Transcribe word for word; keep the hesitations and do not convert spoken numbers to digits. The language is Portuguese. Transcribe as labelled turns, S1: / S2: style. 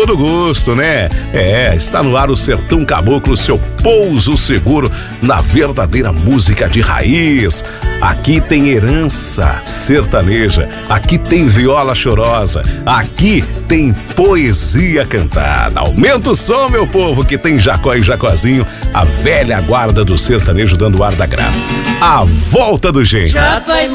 S1: todo gosto, né? É, está no ar o Sertão Caboclo, seu pouso seguro na verdadeira música de raiz. Aqui tem herança sertaneja, aqui tem viola chorosa, aqui tem poesia cantada. Aumenta o som, meu povo, que tem Jacó e Jacozinho, a velha guarda do sertanejo dando ar da graça. A volta do jeito.
S2: Já faz